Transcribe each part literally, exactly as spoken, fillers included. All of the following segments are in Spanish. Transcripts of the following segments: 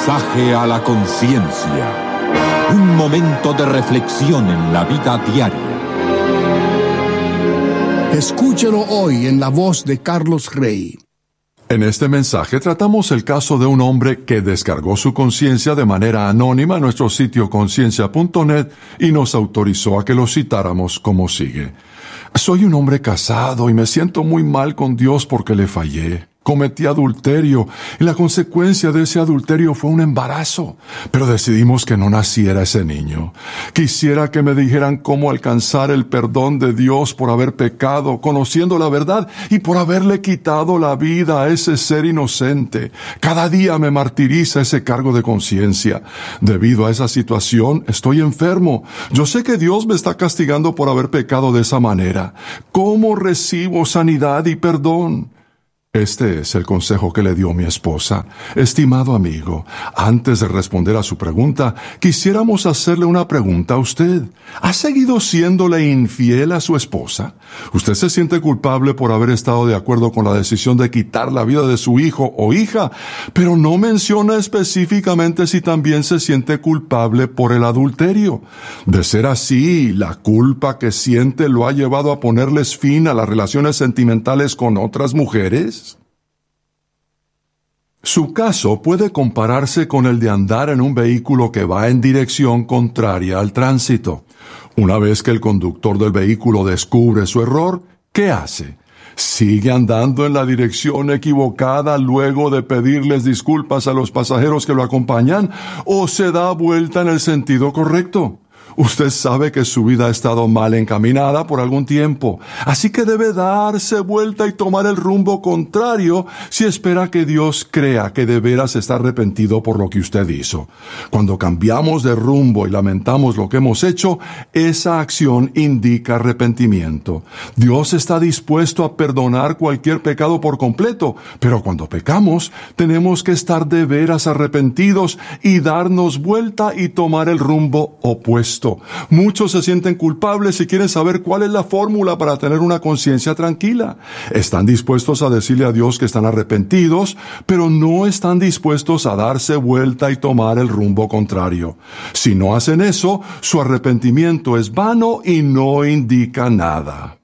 Mensaje a la conciencia. Un momento de reflexión en la vida diaria. Escúchelo hoy en la voz de Carlos Rey. En este mensaje tratamos el caso de un hombre que descargó su conciencia de manera anónima en nuestro sitio conciencia punto net y nos autorizó a que lo citáramos como sigue. Soy un hombre casado y me siento muy mal con Dios porque le fallé. Cometí adulterio y la consecuencia de ese adulterio fue un embarazo, pero decidimos que no naciera ese niño. Quisiera que me dijeran cómo alcanzar el perdón de Dios por haber pecado, conociendo la verdad y por haberle quitado la vida a ese ser inocente. Cada día me martiriza ese cargo de conciencia. Debido a esa situación, estoy enfermo. Yo sé que Dios me está castigando por haber pecado de esa manera. ¿Cómo recibo sanidad y perdón? Este es el consejo que le dio mi esposa. Estimado amigo, antes de responder a su pregunta, quisiéramos hacerle una pregunta a usted. ¿Ha seguido siéndole infiel a su esposa? ¿Usted se siente culpable por haber estado de acuerdo con la decisión de quitar la vida de su hijo o hija, pero no menciona específicamente si también se siente culpable por el adulterio? De ser así, ¿la culpa que siente lo ha llevado a ponerles fin a las relaciones sentimentales con otras mujeres? Su caso puede compararse con el de andar en un vehículo que va en dirección contraria al tránsito. Una vez que el conductor del vehículo descubre su error, ¿qué hace? ¿Sigue andando en la dirección equivocada luego de pedirles disculpas a los pasajeros que lo acompañan o se da vuelta en el sentido correcto? Usted sabe que su vida ha estado mal encaminada por algún tiempo, así que debe darse vuelta y tomar el rumbo contrario si espera que Dios crea que de veras está arrepentido por lo que usted hizo. Cuando cambiamos de rumbo y lamentamos lo que hemos hecho, esa acción indica arrepentimiento. Dios está dispuesto a perdonar cualquier pecado por completo, pero cuando pecamos, tenemos que estar de veras arrepentidos y darnos vuelta y tomar el rumbo opuesto. Muchos se sienten culpables y quieren saber cuál es la fórmula para tener una conciencia tranquila. Están dispuestos a decirle a Dios que están arrepentidos, pero no están dispuestos a darse vuelta y tomar el rumbo contrario. Si no hacen eso, su arrepentimiento es vano y no indica nada.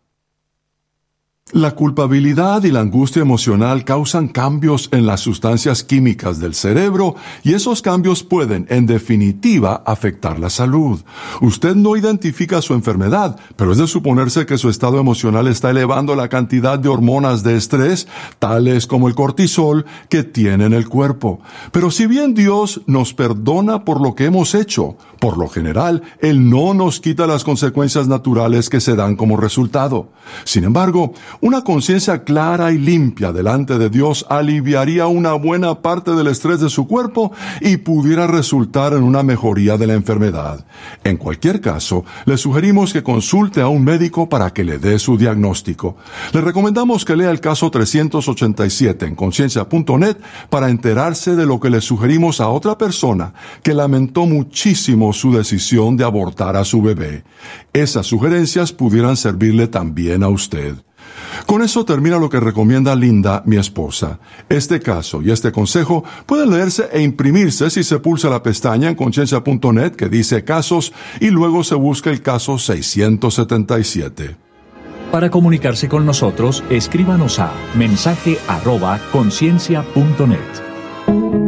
La culpabilidad y la angustia emocional causan cambios en las sustancias químicas del cerebro y esos cambios pueden, en definitiva, afectar la salud. Usted no identifica su enfermedad, pero es de suponerse que su estado emocional está elevando la cantidad de hormonas de estrés, tales como el cortisol, que tiene en el cuerpo. Pero si bien Dios nos perdona por lo que hemos hecho, por lo general, Él no nos quita las consecuencias naturales que se dan como resultado. Sin embargo, una conciencia clara y limpia delante de Dios aliviaría una buena parte del estrés de su cuerpo y pudiera resultar en una mejoría de la enfermedad. En cualquier caso, le sugerimos que consulte a un médico para que le dé su diagnóstico. Le recomendamos que lea el caso trescientos ochenta y siete en conciencia punto net para enterarse de lo que le sugerimos a otra persona que lamentó muchísimo su decisión de abortar a su bebé. Esas sugerencias pudieran servirle también a usted. Con eso termina lo que recomienda Linda, mi esposa. Este caso y este consejo pueden leerse e imprimirse si se pulsa la pestaña en conciencia punto net que dice casos y luego se busca el caso seiscientos setenta y siete. Para comunicarse con nosotros, escríbanos a mensaje arroba conciencia punto net.